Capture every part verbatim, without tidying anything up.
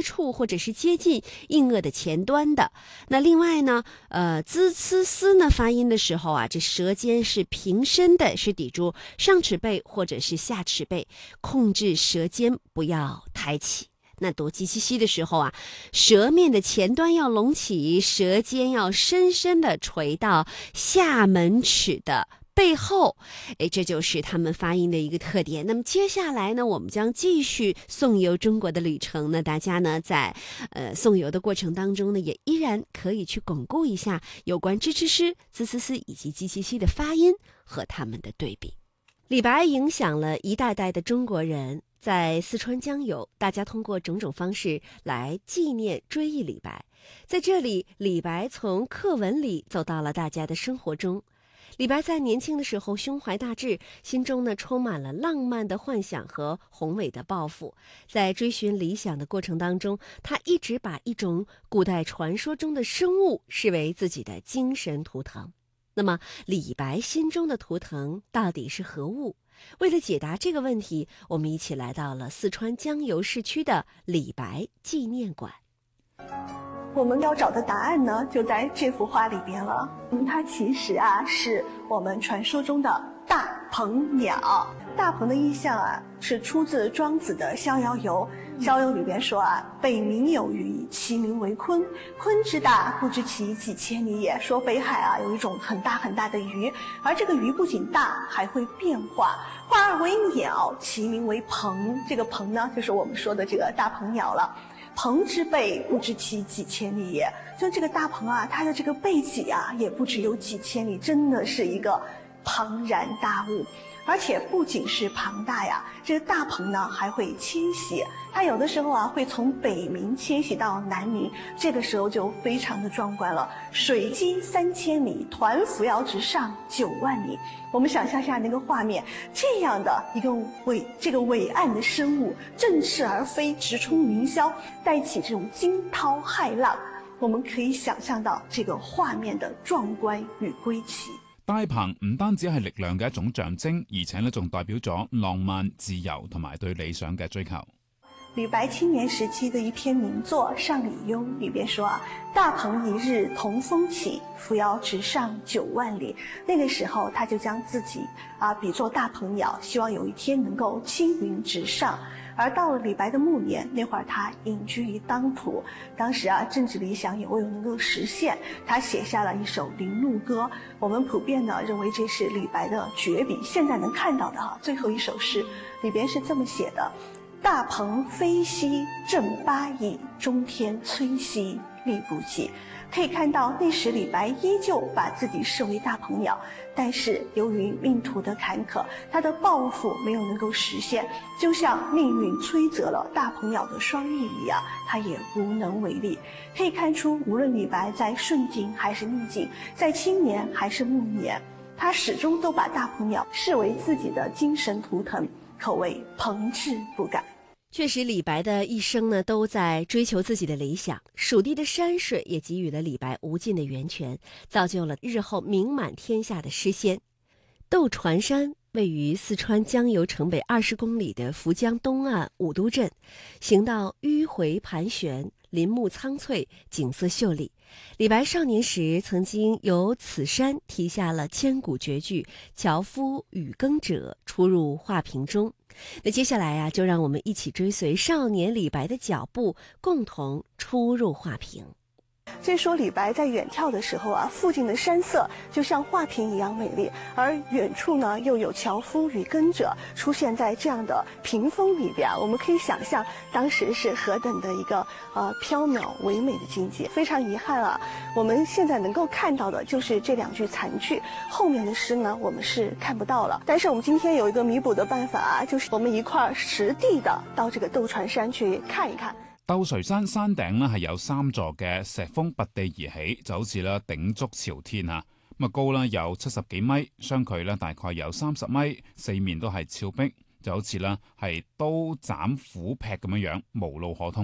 接触或者是接近硬腭的前端的。那另外呢，呃，滋呲丝呢发音的时候啊，这舌尖是平伸的，是抵住上齿背或者是下齿背，控制舌尖不要抬起。那读鸡七西的时候啊，舌面的前端要隆起，舌尖要深深的垂到下门齿的背后，哎，这就是他们发音的一个特点。那么接下来呢，我们将继续颂游中国的旅程呢，大家呢在呃颂游的过程当中呢，也依然可以去巩固一下有关支支诗、滋滋丝以及鸡七西的发音和他们的对比。李白影响了一代代的中国人。在四川江油，大家通过种种方式来纪念追忆李白。在这里，李白从课文里走到了大家的生活中。李白在年轻的时候胸怀大志，心中呢充满了浪漫的幻想和宏伟的抱负。在追寻理想的过程当中，他一直把一种古代传说中的生物视为自己的精神图腾。那么，李白心中的图腾到底是何物？为了解答这个问题，我们一起来到了四川江油市区的李白纪念馆。 我们要找的答案呢，就在这幅画里边了。嗯，它其实啊，是我们传说中的大鹏鸟。大鹏的意象啊，是出自庄子的《逍遥游》。《逍遥游》里边说啊，北冥有鱼，其名为鲲。鲲之大，不知其几千里也。说北海啊，有一种很大很大的鱼，而这个鱼不仅大，还会变化，化而为鸟，其名为鹏。这个鹏呢，就是我们说的这个大鹏鸟了。鹏之背，不知其几千里也。就这个大鹏啊，它的这个背脊啊，也不只有几千里，真的是一个庞然大物。而且不仅是庞大呀，这个大鹏呢还会迁徙，它有的时候啊会从北冥迁徙到南冥，这个时候就非常的壮观了。水击三千里，团扶摇直上九万里。我们想象一下那个画面，这样的一个伟这个伟岸的生物振翅而飞，直冲云霄，带起这种惊涛骇浪，我们可以想象到这个画面的壮观与归期。 大鵬唔單止係力量嘅一種象徵，而且咧仲代表咗浪漫、自由同埋對理想嘅追求。 李白青年時期的一篇名作《上李邕》里邊說啊，大鵬一日同風起，扶搖直上九萬里。那個時候他就將自己啊比作大鵬鳥，希望有一天能夠青雲直上。而到了李白的暮年，那會兒他隱居於當塗，當時啊政治理想也未有能夠實現，他寫下了一首《林怒歌》。我們普遍呢認為這是李白的絕筆，現在能看到的哈最後一首詩裏邊是這麼寫的：大鵬飛兮正八翼，中天摧兮力不及。可以看到那時李白依舊把自己視為大鵬鳥，但是由於命途的坎坷，他的抱負沒有能夠實現，就像命運摧折了大鵬鳥的雙翼一樣，他也無能為力。可以看出，無論李白在順境還是逆境，在青年還是暮年，他始終都把大鵬鳥視為自己的精神圖騰，可謂鵬志不改。 确实，李白的一生呢，都在追求自己的理想。蜀地的山水也给予了李白无尽的源泉，造就了日后名满天下的诗仙。斗船山位于四川江油城北二十公里的涪江东岸武都镇，行道迂回盘旋，林木苍翠，景色秀丽。李白少年时曾经由此山题下了千古绝句《樵夫与耕者》，出入画屏中。那接下来啊，就让我们一起追随少年李白的脚步，共同出入画屏。 据说李白在远眺的时候啊，附近的山色就像画屏一样美丽，而远处呢又有樵夫与耕者出现在这样的屏风里边，我们可以想象当时是何等的一个呃缥缈唯美的境界。非常遗憾啊，我们现在能够看到的就是这两句残句，后面的诗呢我们是看不到了。但是我们今天有一个弥補的辦法啊，就是我們一塊實地的到這個斗船山去看一看。 斗垂山山頂咧係有三座嘅石峰拔地而起，就好似咧鼎足朝天啊！咁啊高啦有七十幾米，相距咧大概有三十米，四面都係峭壁，就好似咧係刀斬斧劈咁樣樣，無路可通嘅。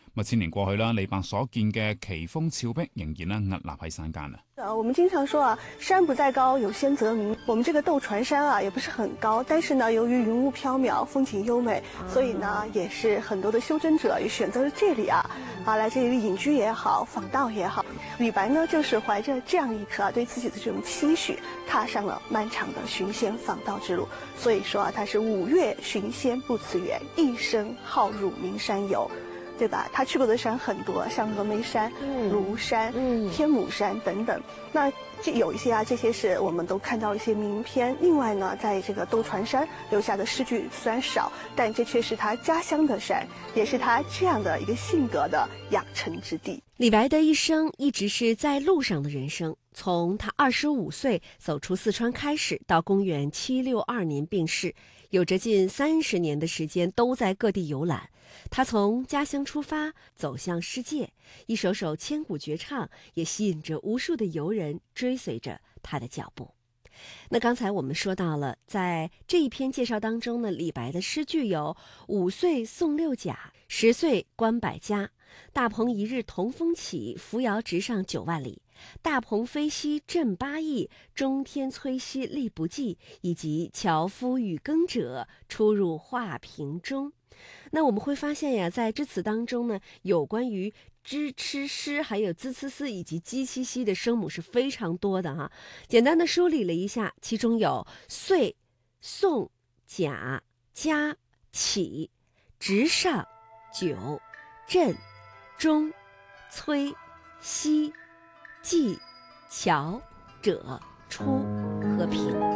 咁千年過去啦，李白所見嘅奇峰峭壁仍然咧屹立喺山間啊。 呃，我們經常說啊，山不在高，有仙則名。我們這個竇船山啊，也不是很高，但是呢，由於雲霧飄渺，風景優美，所以呢，也是很多的修真者也選擇了這裡啊，啊，來這裡隱居也好，訪道也好。李白呢，就是懷着這樣一顆啊，對自己的這種期許，踏上了漫長的尋仙訪道之路。所以說啊，他是五岳尋仙不辭遠，一生好入名山遊。對吧？他去過的山很多，像峨眉山、廬山、嗯、天姥山等等。那這有一些啊，這些是我們都看到一些名篇。另外呢，在這個竇船山留下的詩句雖然少，但這卻是他家鄉的山，也是他這樣的一個性格的養成之地。 李白的一生一直是在路上的人生，從他二十五歲走出四川開始，到公元七六二年病逝，有着近三十年的時間都在各地遊覽。他從家鄉出發，走向世界，一首首千古絕唱也吸引着無數的遊人追隨着他的腳步。那剛才我們說到了，在這一篇介紹當中呢，李白的詩句有五歲送六甲，十歲觀百家，大鵬一日同風起，扶搖直上九萬里，大鵬飛兮振八翼，中天摧兮力不濟，以及樵夫與耕者，出入畫屏中。那我們會發現呀，在詩詞當中呢，有關於支、吃、詩，還有滋、呲、絲以及雞、七、西的聲母是非常多的哈。簡單的梳理了一下，其中有歲、送、甲、家、起、直上、九、振、中、摧、西、冀、樵、者、出和平。